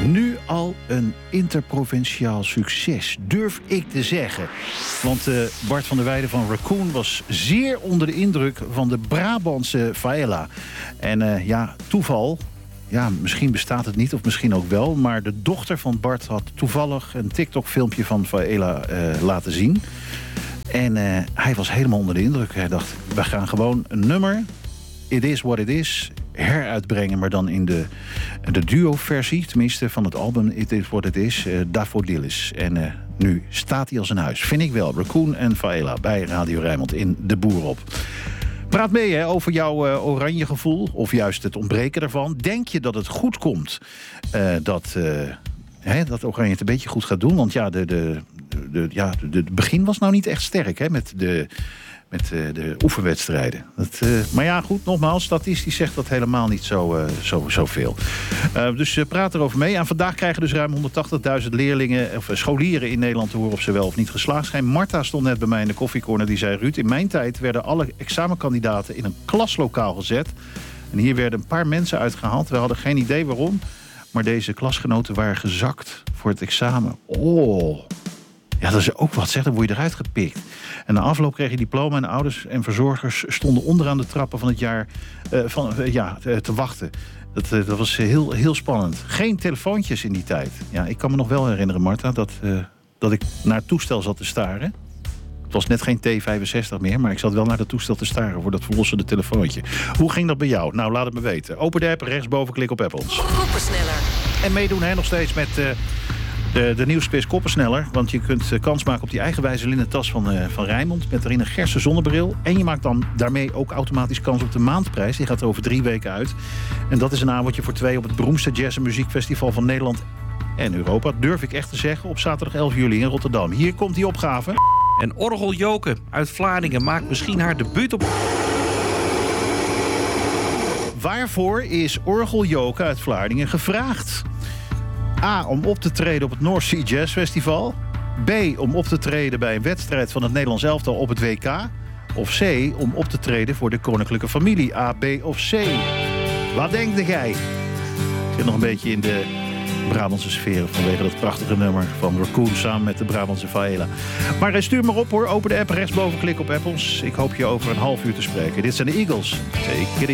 Nu al een interprovinciaal succes, durf ik te zeggen. Want Bart van der Weijden van Raccoon was zeer onder de indruk van de Brabantse faela. En toeval, ja, misschien bestaat het niet of misschien ook wel, maar de dochter van Bart had toevallig een TikTok-filmpje van faela laten zien. En hij was helemaal onder de indruk. Hij dacht, we gaan gewoon een nummer, It Is What It Is, heruitbrengen, maar dan in de duo-versie, tenminste van het album It Is What It Is, Daffodillis. En nu staat hij als een huis, vind ik wel. Raccoon en faela bij Radio Rijnmond in De Boer op. Praat mee over jouw oranje gevoel, of juist het ontbreken daarvan. Denk je dat het goed komt dat Oranje het een beetje goed gaat doen? Want ja, het begin was nou niet echt sterk, hè, met de oefenwedstrijden. Maar ja, goed, nogmaals, statistisch zegt dat helemaal niet zoveel. Dus praat erover mee. En vandaag krijgen dus ruim 180.000 leerlingen of scholieren in Nederland te horen of ze wel of niet geslaagd zijn. Marta stond net bij mij in de koffiecorner. Die zei, Ruud, in mijn tijd werden alle examenkandidaten in een klaslokaal gezet. En hier werden een paar mensen uitgehaald. We hadden geen idee waarom. Maar deze klasgenoten waren gezakt voor het examen. Oh, ja, dat is ook wat, zeg. Dan word je eruit gepikt. En na afloop kreeg je diploma en ouders en verzorgers stonden onderaan de trappen van het jaar te wachten. Dat was heel spannend. Geen telefoontjes in die tijd. Ja, ik kan me nog wel herinneren, Marta, dat ik naar het toestel zat te staren. Het was net geen T65 meer, maar ik zat wel naar het toestel te staren voor dat verlossende telefoontje. Hoe ging dat bij jou? Nou, laat het me weten. Open de app, rechtsboven, klik op Apples. Koppensneller. En meedoen nog steeds met de nieuwsquiz Koppensneller. Want je kunt kans maken op die eigenwijze linnen tas van Rijnmond. Met erin een Gerse zonnebril. En je maakt dan daarmee ook automatisch kans op de maandprijs. Die gaat er over 3 weken uit. En dat is een avondje voor 2 op het beroemdste jazz- en muziekfestival van Nederland en Europa. Durf ik echt te zeggen. Op zaterdag 11 juli in Rotterdam. Hier komt die opgave. En Orgel Joke uit Vlaardingen maakt misschien haar debuut op... Waarvoor is Orgel Joke uit Vlaardingen gevraagd? A, om op te treden op het North Sea Jazz Festival. B, om op te treden bij een wedstrijd van het Nederlands elftal op het WK. Of C, om op te treden voor de koninklijke familie. A, B of C. Wat denk jij? Ik zit nog een beetje in de Brabantse sfeer vanwege dat prachtige nummer van Raccoon samen met de Brabantse faela. Maar stuur maar op hoor. Open de app, rechtsboven klik op Apples. Ik hoop je over een half uur te spreken. Dit zijn de Eagles. Take it easy.